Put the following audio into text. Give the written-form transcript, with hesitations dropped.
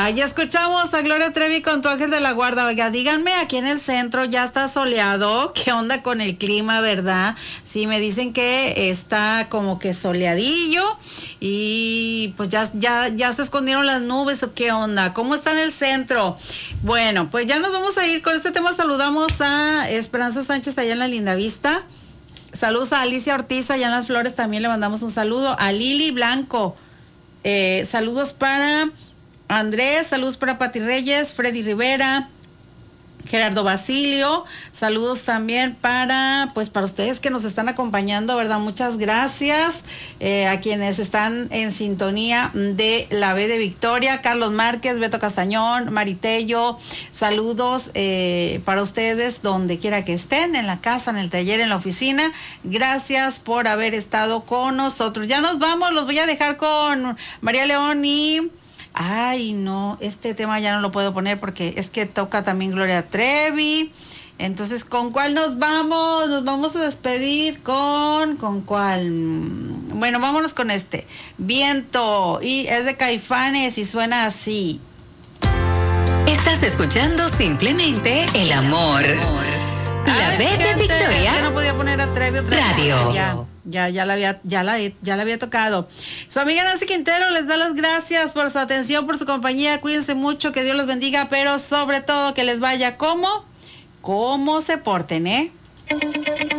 Ya escuchamos a Gloria Trevi con Tu Ángel de la Guarda. Oiga, díganme, aquí en el centro ya está soleado. ¿Qué onda con el clima, verdad? Sí, me dicen que está como que soleadillo y pues ya se escondieron las nubes, ¿o qué onda? ¿Cómo está en el centro? Bueno, pues ya nos vamos a ir con este tema. Saludamos a Esperanza Sánchez allá en la Lindavista. Saludos a Alicia Ortiz allá en Las Flores, también le mandamos un saludo. A Lili Blanco, saludos para Andrés, saludos para Pati Reyes, Freddy Rivera, Gerardo Basilio, saludos también para ustedes que nos están acompañando, ¿verdad? Muchas gracias a quienes están en sintonía de la B de Victoria, Carlos Márquez, Beto Castañón, Maritello, saludos para ustedes donde quiera que estén, en la casa, en el taller, en la oficina. Gracias por haber estado con nosotros. Ya nos vamos, los voy a dejar con María León y... Ay, no, este tema ya no lo puedo poner porque es que toca también Gloria Trevi. Entonces, ¿con cuál nos vamos? Nos vamos a despedir ¿con cuál? Bueno, vámonos con este. Viento, y es de Caifanes y suena así. Estás escuchando simplemente El Amor. La B de Victoria. No podía poner a Trevi otra Radio. Ya la había tocado. Su amiga Nancy Quintero les da las gracias por su atención, por su compañía. Cuídense mucho, que Dios los bendiga, pero sobre todo que les vaya como se porten, ¿eh?